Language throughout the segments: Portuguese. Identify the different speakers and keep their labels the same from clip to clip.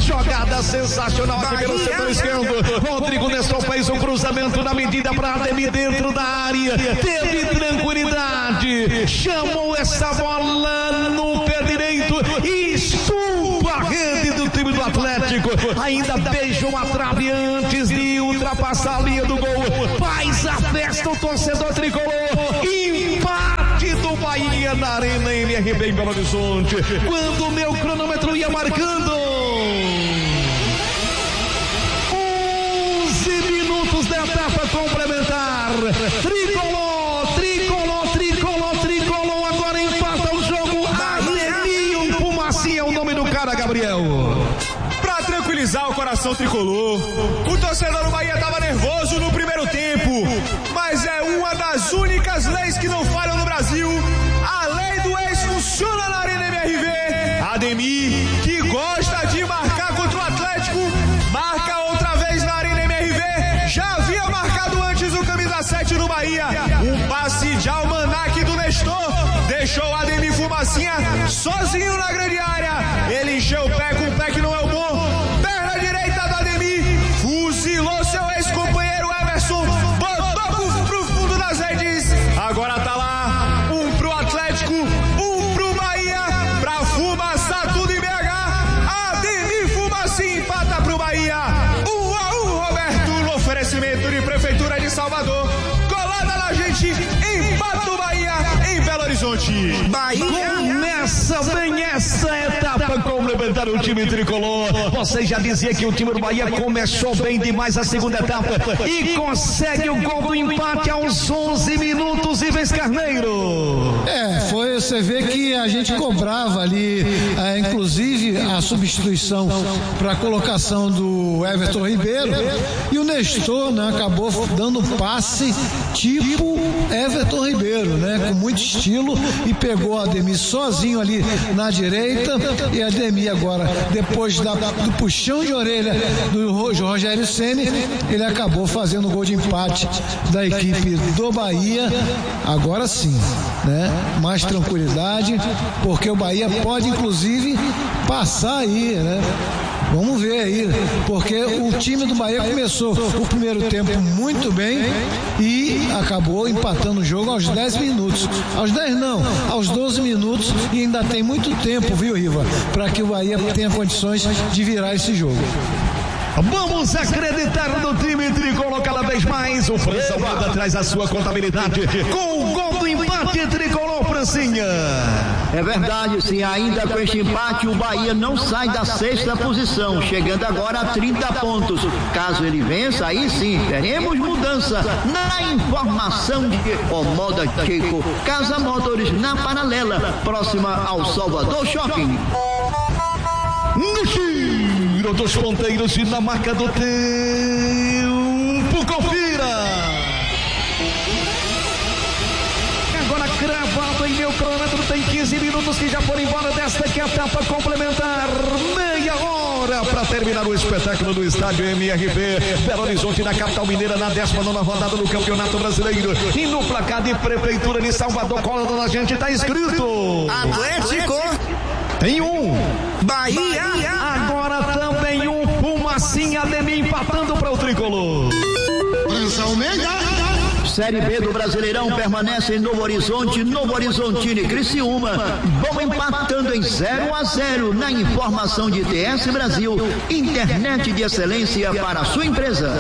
Speaker 1: jogada sensacional aqui pelo setor esquerdo. Rodrigo Nestor fez um cruzamento na medida para Ademir dentro da área. Teve tranquilidade, chamou essa bola no pé direito e estupa a rede do time do Atlético. Ainda beijou a trave antes de ultrapassar a linha do gol. Faz a festa o torcedor tricolor. Empate do Bahia na Arena MRV em Belo Horizonte. Quando o meu cronômetro ia marcando 11 minutos da etapa complementar. Tricolor. Agora empata o jogo. Ademir Fumacinha é o nome do cara, Gabriel.
Speaker 2: Pra tranquilizar o coração tricolor, o torcedor do Bahia estava nervoso no primeiro tempo, mas é uma das únicas leis que não falham no Brasil. A lei do ex funciona na Arena MRV. Ademir, que gosta de marcar contra o Atlético, marca outra vez na Arena MRV. Já havia marcado antes o camisa 7 do Bahia. Um passe de almanaque do Nestor deixou Ademir Fumacinha sozinho na grande área. Ele encheu o pé com o pé que não é o bom. Perna direita do Ademir, fuzilou seu ex-companheiro Everson, botou pro fundo das redes. Agora tá lá, um pro Atlético, um pro Bahia, pra fumaçar tudo em BH. Ademir Fumacinha empata pro Bahia. 1-1, Roberto, no oferecimento de Prefeitura de Salvador. Colada na gente, empata o Bahia em Belo Horizonte.
Speaker 1: Bahia começa bem essa etapa complementar o time tricolor. Você já dizia que o time do Bahia começou bem demais a segunda etapa e consegue o gol do empate aos 11 minutos e vez Carneiro.
Speaker 3: Você vê que a gente cobrava ali, inclusive a substituição para a colocação do Everton Ribeiro, e o Nestor, né, acabou dando passe tipo Everton Ribeiro, né, com muito estilo, e pegou Ademir sozinho ali na direita, e Ademir agora, depois do puxão de orelha do Rogério Ceni, ele acabou fazendo o gol de empate da equipe do Bahia. Agora sim, né, mais tranquilidade, porque o Bahia pode inclusive passar aí, né? Vamos ver aí, porque o time do Bahia começou o primeiro tempo muito bem e acabou empatando o jogo aos 10 minutos. Aos 10 não, aos 12 minutos, e ainda tem muito tempo, viu, Riva, para que o Bahia tenha condições de virar esse jogo.
Speaker 1: Vamos acreditar no time tricolor cada vez mais. O França Almeida traz a sua contabilidade com o gol do empate tricolor, Francinha.
Speaker 4: É verdade, sim. Ainda com este empate, o Bahia não sai da 6ª posição, chegando agora a 30 pontos. Caso ele vença, aí sim, teremos mudança na informação de Omoda Chico, Casa Motors, na Paralela, próxima ao Salvador Shopping.
Speaker 1: No giro dos ponteiros e na marca do tempo, confira. Agora cravado em meu cronômetro, tem 15 minutos que já foram embora desta que é a etapa complementar. Meia hora para terminar o espetáculo do estádio MRV Belo Horizonte, na capital mineira, na 19ª rodada do Campeonato Brasileiro. E no placar de Prefeitura de Salvador, cola da gente, tá escrito
Speaker 5: Atlético
Speaker 1: tem um,
Speaker 5: Bahia
Speaker 1: agora também um. Fumacinha, Ademir empatando para o tricolor.
Speaker 5: França Almeida.
Speaker 4: Série B do Brasileirão permanece em Novo Horizonte, Novo Horizontino e Criciúma vão empatando em 0-0 na informação de TS Brasil, internet de excelência para a sua empresa.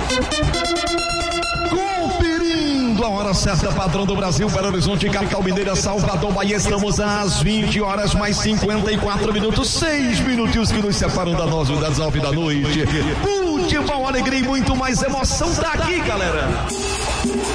Speaker 1: Conferindo a hora certa, padrão do Brasil, Belo Horizonte, capital mineira, Salvador, Bahia. Estamos às 20 horas mais 54 minutos, 6 minutinhos que nos separam das 9 da noite. Futebol, alegria e muito mais emoção tá aqui, galera.